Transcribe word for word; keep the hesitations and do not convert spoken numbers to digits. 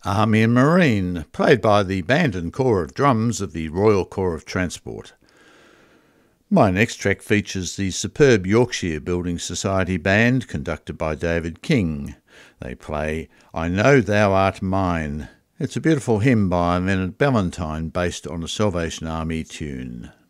Army and Marine, played by the Band and Corps of Drums of the Royal Corps of Transport. My next track features the superb Yorkshire Building Society Band, conducted by David King. They play I Know Thou Art Mine. It's a beautiful hymn by Leonard Ballantyne based on a Salvation Army tune.